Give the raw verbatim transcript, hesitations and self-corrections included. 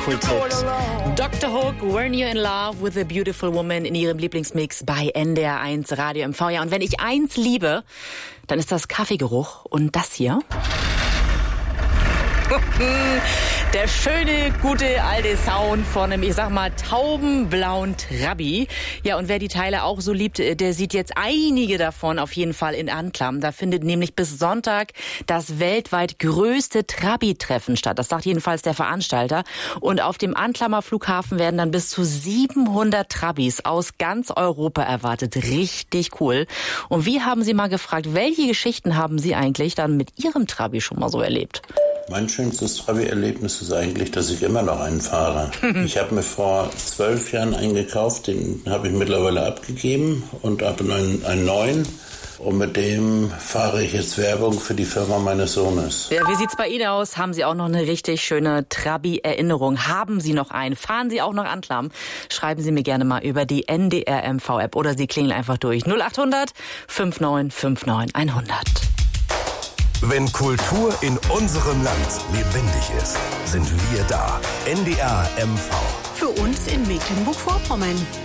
Kulthit. Doktor Hook, When You're in Love with a Beautiful Woman in ihrem Lieblingsmix bei N D R eins Radio M V. Ja, und wenn ich eins liebe, dann ist das Kaffeegeruch. Und das hier? Der schöne, gute alte Sound von einem, ich sag mal, taubenblauen Trabi. Ja, und wer die Teile auch so liebt, der sieht jetzt einige davon auf jeden Fall in Anklam. Da findet nämlich bis Sonntag das weltweit größte Trabi-Treffen statt. Das sagt jedenfalls der Veranstalter. Und auf dem Anklamer Flughafen werden dann bis zu siebenhundert Trabis aus ganz Europa erwartet. Richtig cool. Und wir haben Sie mal gefragt, welche Geschichten haben Sie eigentlich dann mit Ihrem Trabi schon mal so erlebt? Mein schönstes Trabi-Erlebnis ist eigentlich, dass ich immer noch einen fahre. Ich habe mir vor zwölf Jahren einen gekauft, den habe ich mittlerweile abgegeben und habe einen, einen neuen. Und mit dem fahre ich jetzt Werbung für die Firma meines Sohnes. Ja, wie sieht's bei Ihnen aus? Haben Sie auch noch eine richtig schöne Trabi-Erinnerung? Haben Sie noch einen? Fahren Sie auch noch Anklam? Schreiben Sie mir gerne mal über die N D R M V-App oder Sie klingeln einfach durch null acht hundert fünf neun fünf neun hundert. Wenn Kultur in unserem Land lebendig ist, sind wir da. N D R M V. Für uns in Mecklenburg-Vorpommern.